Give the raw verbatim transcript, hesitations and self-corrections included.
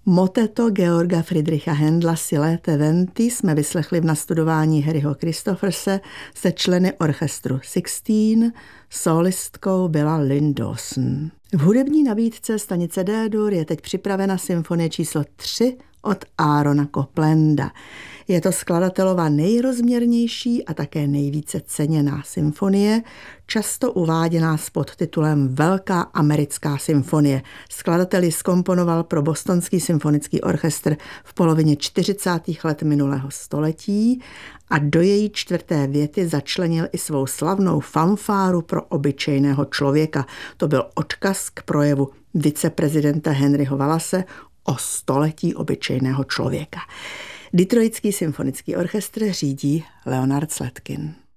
Moteto Georga Friedricha Händla Silete Venty jsme vyslechli v nastudování Harryho Christopherse se členy orchestru Sixteen, solistkou byla Lynn Dawson. V hudební nabídce stanice D-dur je teď připravena symfonie číslo tři od Aarona Coplanda. Je to skladatelova nejrozměrnější a také nejvíce ceněná symfonie, často uváděná s podtitulem Velká americká symfonie. Skladatel ji zkomponoval pro Bostonský symfonický orchestr v polovině čtyřicátých let minulého století a do její čtvrté věty začlenil i svou slavnou fanfáru pro obyčejného člověka. To byl odkaz k projevu viceprezidenta Henryho Wallace o století obyčejného člověka. Detroitský symfonický orchestr řídí Leonard Slatkin.